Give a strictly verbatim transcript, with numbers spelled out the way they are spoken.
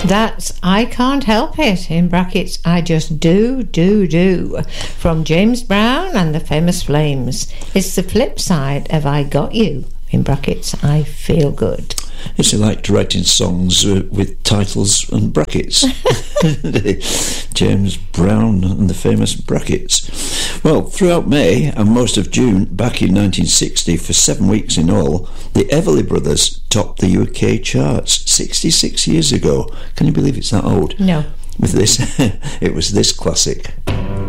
That's I Can't Help It, in brackets, I Just Do, Do, Do, from James Brown and the Famous Flames. It's the flip side of I Got You, in brackets, I Feel Good. It's like writing songs uh, with titles and brackets. James Brown and the Famous Brackets. Well, throughout May and most of June back in nineteen sixty, for seven weeks in all, the Everly Brothers topped the U K charts sixty-six years ago. Can you believe it's that old? No. With this, it was this classic.